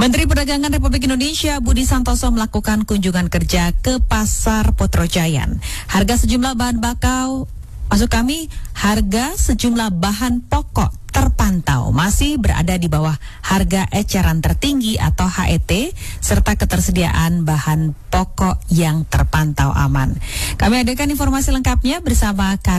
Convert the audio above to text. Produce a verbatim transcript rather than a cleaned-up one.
Menteri Perdagangan Republik Indonesia Budi Santoso melakukan kunjungan kerja ke Pasar Petrojayan. Harga sejumlah bahan bakau, maksud kami harga sejumlah bahan pokok terpantau masih berada di bawah harga eceran tertinggi atau H E T serta ketersediaan bahan pokok yang terpantau aman. Kami hadirkan informasi lengkapnya bersama